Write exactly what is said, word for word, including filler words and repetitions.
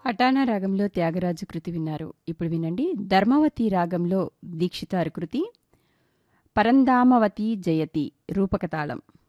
అటానా రాగంలో త్యాగరాజు కృతి విన్నారు. ఇప్పుడు వినండి ధర్మవతి రాగంలో దీక్షితారు కృతి పరంధామవతి జయతి రూపకతాళం.